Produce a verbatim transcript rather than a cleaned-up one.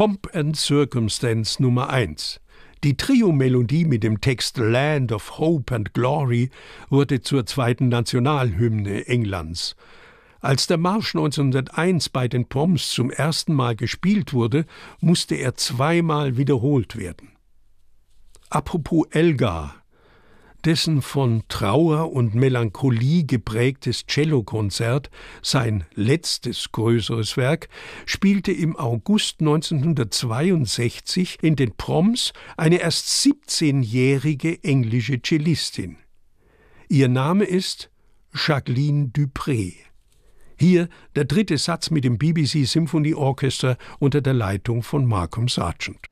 Pomp and Circumstance Nummer eins. Die Trio-Melodie mit dem Text Land of Hope and Glory wurde zur zweiten Nationalhymne Englands. Als der Marsch neunzehnhunderteins bei den Proms zum ersten Mal gespielt wurde, musste er zweimal wiederholt werden. Apropos Elgar. Dessen von Trauer und Melancholie geprägtes Cellokonzert, sein letztes größeres Werk, spielte im August neunzehnhundertzweiundsechzig in den Proms eine erst siebzehnjährige englische Cellistin. Ihr Name ist Jacqueline du Pré. Hier der dritte Satz mit dem B B C Symphony Orchestra unter der Leitung von Malcolm Sargent.